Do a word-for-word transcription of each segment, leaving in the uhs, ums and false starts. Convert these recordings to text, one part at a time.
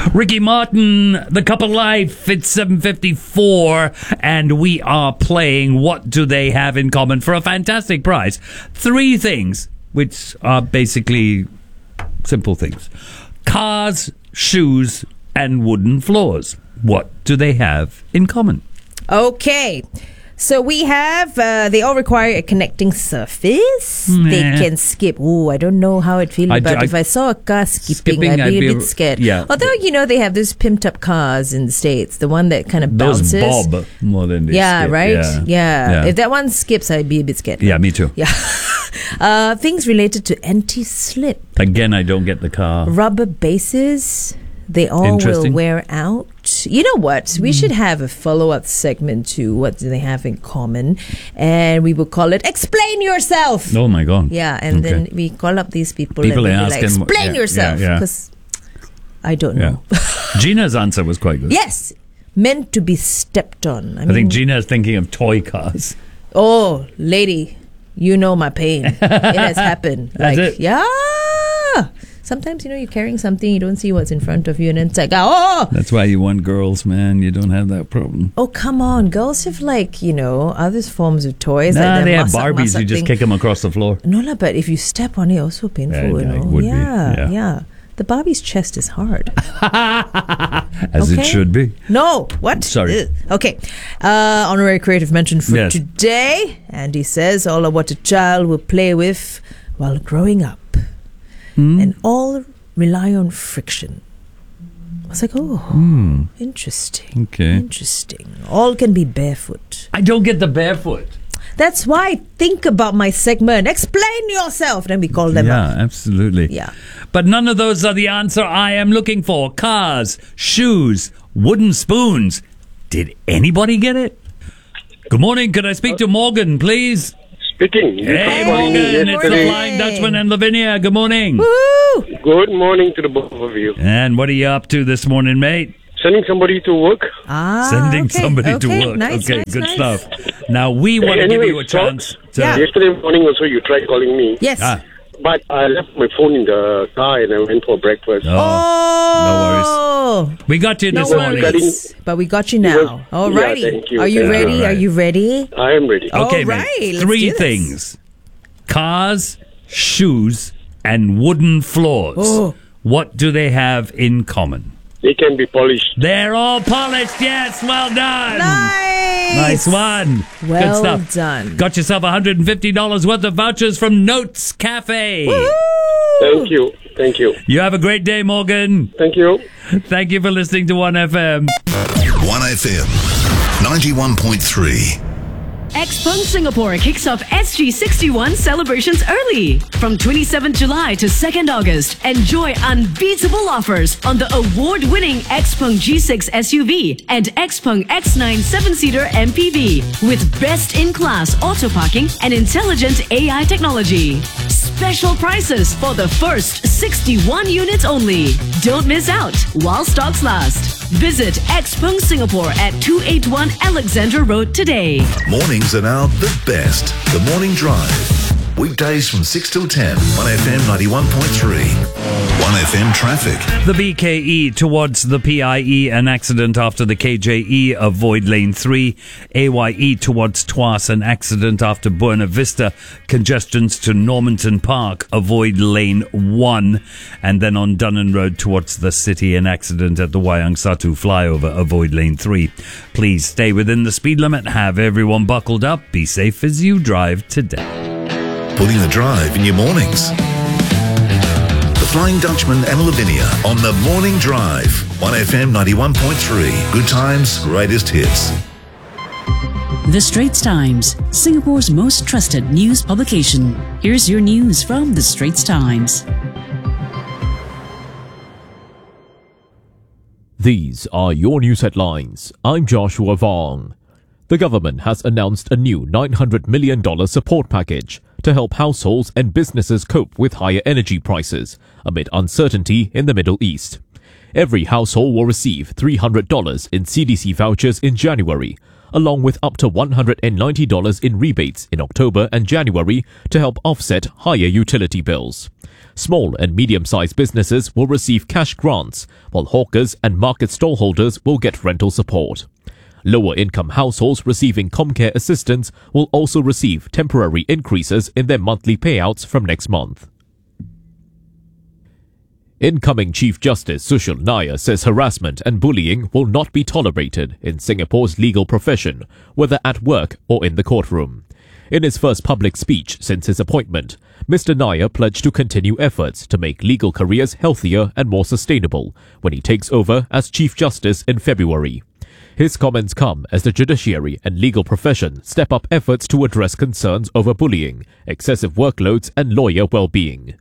Ricky Martin, The Cup of Life. It's seven fifty-four, and we are playing What Do They Have in Common for a fantastic prize. Three things, which are basically simple things. Cars, shoes, and wooden floors. What do they have in common? Okay. So we have, uh, they all require a connecting surface. Nah. They can skip. Oh, I don't know how I'd feel I about d- if I saw a car skipping, skipping, I'd be I'd a be- bit scared. yeah. Although, you know, they have those pimped up cars in the States, the one that kind of Those bounces. bob more than they Yeah, skip. right? Yeah. Yeah. Yeah. If that one skips, I'd be a bit scared. Yeah, me too. Yeah. uh, things related to anti-slip. Again, I don't get the car. Rubber bases, they all will Interesting. wear out. You know what? We should have a follow-up segment to what do they have in common, and we will call it "Explain Yourself." Oh my God. Yeah, and Okay. then we call up these people, People and are we'll be like, asking- "Explain yeah, yourself," yeah, yeah. because I don't Yeah. know. Gina's answer was quite good. Yes, meant to be stepped on. I, I mean, think Gina's thinking of toy cars. oh, lady, you know my pain. It has happened. Has like, it? Yeah. Sometimes, you know, you're carrying something, you don't see what's in front of you, and then it's like, oh, That's why you want girls, man. You don't have that problem. oh, come on. Girls have, like, you know, other forms of toys. Nah, like the they have masak- Barbies. masak You just thing. kick them across the floor. No, no, but if you step on it, also painful, Yeah, you yeah, it know. would be, yeah, yeah. yeah. The Barbie's chest is hard. As it Okay. should be. No, what? Sorry. Ugh. Okay. Uh, honorary creative mention for Yes. today. Andy says all of what a child will play with while growing up. Hmm? And all rely on friction. I was like, oh, Hmm. interesting. Okay. Interesting. All can be barefoot. I don't get the barefoot. That's why I think about my segment. Explain yourself. Then we call them Yeah, up. absolutely. Yeah. But none of those are the answer I am looking for. Cars, shoes, wooden spoons. Did anybody get it? Good morning. Could I speak to Morgan, please? Speaking. You Hey, tried calling me Morgan. It's the yesterday. Flying Dutchman and Lavinia. Good morning. Woo! Good morning to the both of you. And what are you up to this morning, mate? Sending somebody to work. Ah, Sending okay, somebody to okay, work. nice, okay, nice, good nice. stuff. Now, we want to give Anyway, you a so- chance to... Yeah. Yesterday morning also you tried calling me. Yes. Ah, But I left my phone in the car and I went for breakfast. oh, Oh, we got you no this morning. worries. But we got you now. Yeah, Alrighty. thank you, Are you thank ready? you. Are you ready? I am ready. Oh. Okay, All mate. right, let's Three do this. things. Cars, shoes, and wooden floors. Oh. What do they have in common? They can be polished. They're all polished, yes. Well done. Nice. Nice one. Well Good stuff. done. Got yourself one hundred fifty dollars worth of vouchers from Notes Cafe. Thank you. Thank you. You have a great day, Morgan. Thank you. Thank you for listening to one F M. one F M ninety-one point three. Xpeng Singapore kicks off S G sixty-one celebrations early. From twenty-seventh July to second August, enjoy unbeatable offers on the award-winning Xpeng G six S U V and Xpeng X nine seven-seater M P V with best-in-class auto parking and intelligent A I technology. Special prices for the first sixty-one units only. Don't miss out while stocks last. Visit Xpeng Singapore at two eighty-one Alexandra Road today. Mornings are now the best. The Morning Drive. Weekdays from six till ten. one F M ninety-one point three. one F M traffic. The B K E towards the P I E, an accident after the K J E, avoid lane three. A Y E towards Tuas, an accident after Buena Vista. Congestions to Normanton Park, avoid lane one. And then on Dunnan Road towards the city, an accident at the Wayang Satu flyover, avoid lane three. Please stay within the speed limit, have everyone buckled up, be safe as you drive today. Putting the drive in your mornings. The Flying Dutchman and Lavinia on the Morning Drive. one F M ninety-one point three. Good times, greatest hits. The Straits Times, Singapore's most trusted news publication. Here's your news from The Straits Times. These are your news headlines. I'm Joshua Vong. The government has announced a new nine hundred million dollars support package to help households and businesses cope with higher energy prices amid uncertainty in the Middle East. Every household will receive three hundred dollars in C D C vouchers in January, along with up to one hundred ninety dollars in rebates in October and January to help offset higher utility bills. Small and medium-sized businesses will receive cash grants, while hawkers and market stallholders will get rental support. Lower-income households receiving ComCare assistance will also receive temporary increases in their monthly payouts from next month. Incoming Chief Justice Sushil Nair says harassment and bullying will not be tolerated in Singapore's legal profession, whether at work or in the courtroom. In his first public speech since his appointment, Mister Nair pledged to continue efforts to make legal careers healthier and more sustainable when he takes over as Chief Justice in February. His comments come as the judiciary and legal profession step up efforts to address concerns over bullying, excessive workloads and lawyer well-being.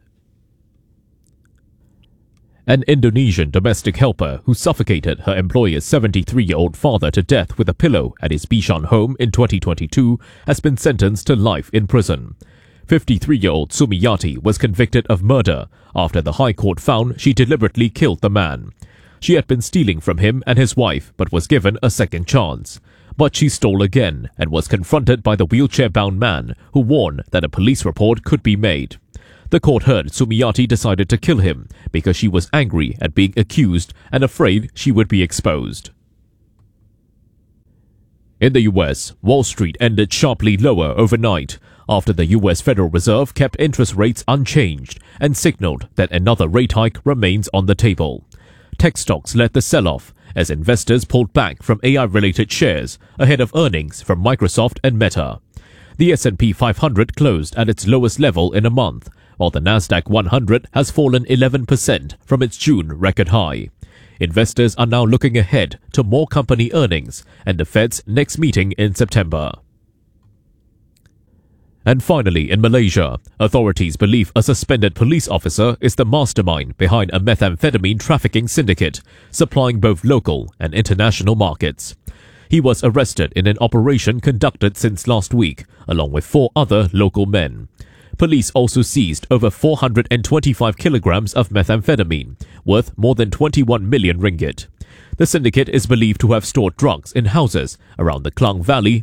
An Indonesian domestic helper who suffocated her employer's seventy-three-year-old father to death with a pillow at his Bishan home in twenty twenty-two has been sentenced to life in prison. fifty-three-year-old Sumiyati was convicted of murder after the High Court found she deliberately killed the man. She had been stealing from him and his wife but was given a second chance. But she stole again and was confronted by the wheelchair-bound man who warned that a police report could be made. The court heard Sumiyati decided to kill him because she was angry at being accused and afraid she would be exposed. In the U S, Wall Street ended sharply lower overnight after the U S Federal Reserve kept interest rates unchanged and signaled that another rate hike remains on the table. Tech stocks led the sell-off as investors pulled back from A I-related shares ahead of earnings from Microsoft and Meta. The S and P five hundred closed at its lowest level in a month, while the Nasdaq one hundred has fallen eleven percent from its June record high. Investors are now looking ahead to more company earnings and the Fed's next meeting in September. And finally, in Malaysia, authorities believe a suspended police officer is the mastermind behind a methamphetamine trafficking syndicate, supplying both local and international markets. He was arrested in an operation conducted since last week, along with four other local men. Police also seized over four hundred twenty-five kilograms of methamphetamine, worth more than twenty-one million ringgit. The syndicate is believed to have stored drugs in houses around the Klang Valley